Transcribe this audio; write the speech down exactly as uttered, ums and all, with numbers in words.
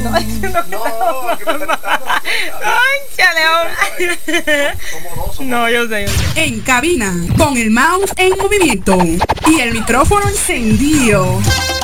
no, no, cónchale ahora. No, yo sé, yo sé. En cabina, con el mouse en movimiento y el micrófono encendido.